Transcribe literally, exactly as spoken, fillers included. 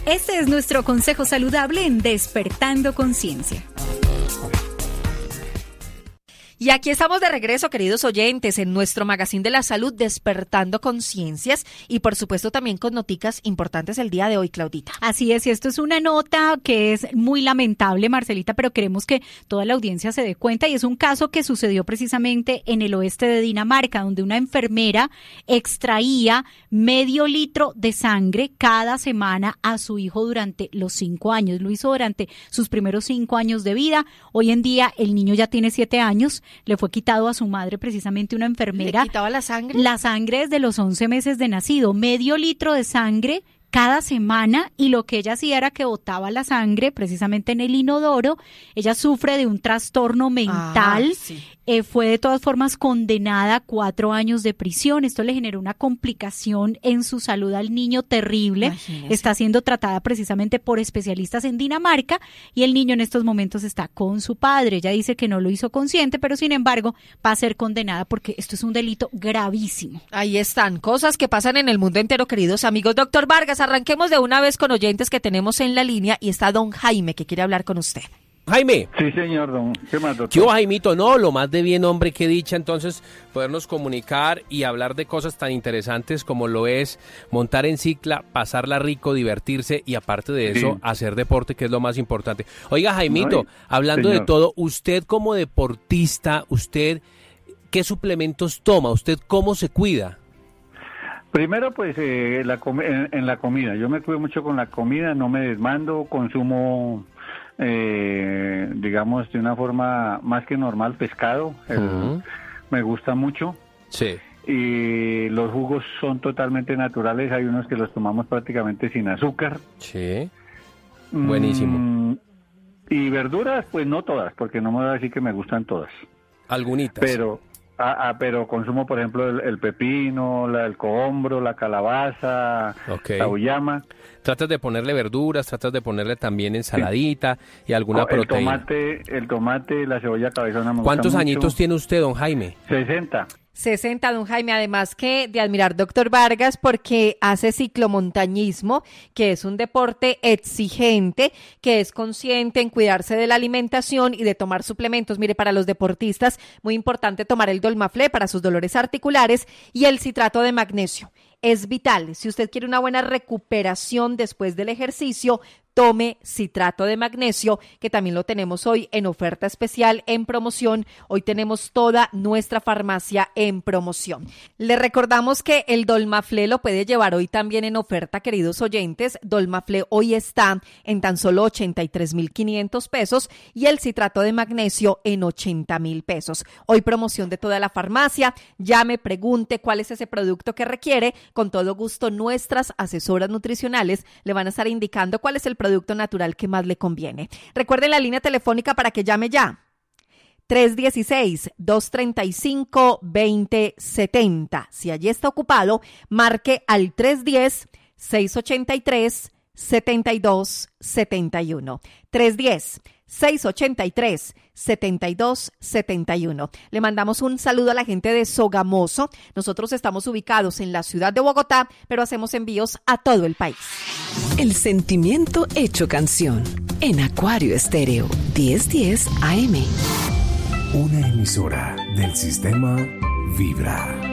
Este es nuestro consejo saludable en Despertando Conciencia. Y aquí estamos de regreso, queridos oyentes, en nuestro magazine de la salud, Despertando Conciencias, y por supuesto también con noticas importantes el día de hoy, Claudita. Así es, y esto es una nota que es muy lamentable, Marcelita, pero queremos que toda la audiencia se dé cuenta, y es un caso que sucedió precisamente en el oeste de Dinamarca, donde una enfermera extraía medio litro de sangre cada semana a su hijo durante los cinco años. Lo hizo durante sus primeros cinco años de vida. Hoy en día el niño ya tiene siete años. Le fue quitado a su madre precisamente una enfermera. ¿Le quitaba la sangre? La sangre desde los once meses de nacido, medio litro de sangre cada semana, y lo que ella hacía era que botaba la sangre precisamente en el inodoro. Ella sufre de un trastorno mental. Ah, sí. Eh, fue de todas formas condenada a cuatro años de prisión. Esto le generó una complicación en su salud al niño terrible. Imagínese. Está siendo tratada precisamente por especialistas en Dinamarca, y el niño en estos momentos está con su padre. Ella dice que no lo hizo consciente, pero sin embargo va a ser condenada porque esto es un delito gravísimo. Ahí están, cosas que pasan en el mundo entero, queridos amigos. Doctor Vargas, arranquemos de una vez con oyentes que tenemos en la línea, y está don Jaime, que quiere hablar con usted. Jaime. Sí, señor, don. ¿Qué más, doctor? Yo, Jaimito, no, lo más de bien, hombre, qué dicha, entonces, podernos comunicar y hablar de cosas tan interesantes como lo es montar en cicla, pasarla rico, divertirse y aparte de eso, sí, hacer deporte, que es lo más importante. Oiga, Jaimito, no, hablando señor. de todo, usted como deportista, usted, ¿qué suplementos toma? ¿Usted cómo se cuida? Primero, pues, eh, la com- en, en la comida. Yo me cuido mucho con la comida, no me desmando, consumo... Eh, digamos de una forma más que normal pescado, el, uh-huh. me gusta mucho. Sí. Y los jugos son totalmente naturales, hay unos que los tomamos prácticamente sin azúcar. Sí. Buenísimo. Mm, y verduras, pues no todas, porque no me voy a decir que me gustan todas. Algunitas. Pero ah, ah, pero consumo, por ejemplo, el, el pepino, la, el cohombro, la calabaza, okay. la uyama. Tratas de ponerle verduras, tratas de ponerle también ensaladita sí. y alguna el proteína. Tomate, el tomate, la cebolla cabezona me ¿Cuántos gusta añitos mucho. tiene usted, don Jaime? sesenta. sesenta, don Jaime, además que de admirar, doctor Vargas, porque hace ciclomontañismo, que es un deporte exigente, que es consciente en cuidarse de la alimentación y de tomar suplementos. Mire, para los deportistas, muy importante tomar el Dolmaflé para sus dolores articulares y el citrato de magnesio. Es vital. Si usted quiere una buena recuperación después del ejercicio, tome citrato de magnesio, que también lo tenemos hoy en oferta especial, en promoción. Hoy tenemos toda nuestra farmacia en promoción. Le recordamos que el Dolmaflé lo puede llevar hoy también en oferta, queridos oyentes. Dolmaflé hoy está en tan solo ochenta y tres mil quinientos pesos y el citrato de magnesio en ochenta mil pesos. Hoy promoción de toda la farmacia. Llame, pregunte cuál es ese producto que requiere. Con todo gusto, nuestras asesoras nutricionales le van a estar indicando cuál es el producto natural que más le conviene. Recuerden la línea telefónica para que llame ya. tres uno seis, dos tres cinco, dos cero siete cero. Si allí está ocupado, marque al tres uno cero, seis ocho tres, siete dos siete uno. tres uno cero, seis ocho tres, siete dos siete uno. Le mandamos un saludo a la gente de Sogamoso. Nosotros estamos ubicados en la ciudad de Bogotá, pero hacemos envíos a todo el país. El sentimiento hecho canción en Acuario Estéreo diez diez A M. Una emisora del sistema Vibra.